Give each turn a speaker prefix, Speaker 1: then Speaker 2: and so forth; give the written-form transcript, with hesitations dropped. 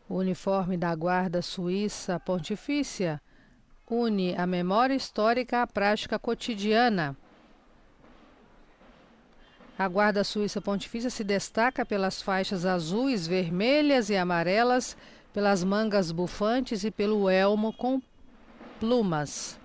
Speaker 1: O uniforme da Guarda Suíça Pontifícia une a memória histórica à prática cotidiana. A Guarda Suíça Pontifícia se destaca pelas faixas azuis, vermelhas e amarelas, pelas mangas bufantes e pelo elmo com plumas.